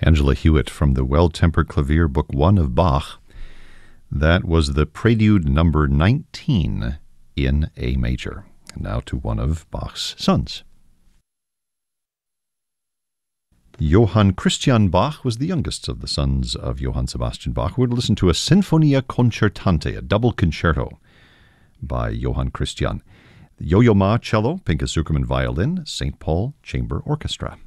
Angela Hewitt from the Well-Tempered Clavier, Book 1 of Bach. That was the Prelude number 19 in A major. And now to one of Bach's sons. Johann Christian Bach was the youngest of the sons of Johann Sebastian Bach. We're going to listen to a Sinfonia Concertante, a double concerto by Johann Christian. Yo-Yo Ma cello, Pinchas Zukerman violin, St. Paul Chamber Orchestra.